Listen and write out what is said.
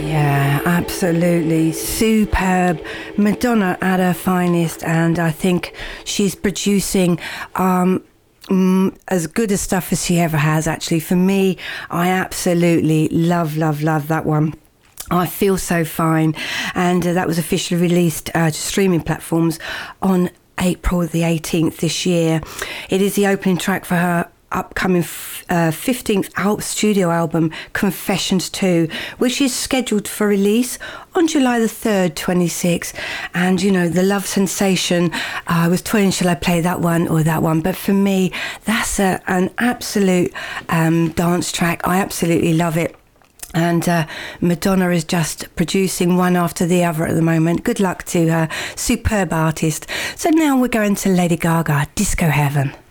Yeah, absolutely. Superb. Madonna at her finest, and I think she's producing as good a stuff as she ever has, actually. For me, I absolutely love that one. I Feel So Fine, and that was officially released to streaming platforms on April the 18th this year. It is the opening track for her upcoming 15th studio album, Confessions 2, which is scheduled for release on July the 3rd, 26. And you know, the love sensation, I was toying, shall I play that one or that one? But for me, that's an absolute dance track. I absolutely love it. And Madonna is just producing one after the other at the moment. Good luck to her. Superb artist. So now we're going to Lady Gaga, Disco Heaven.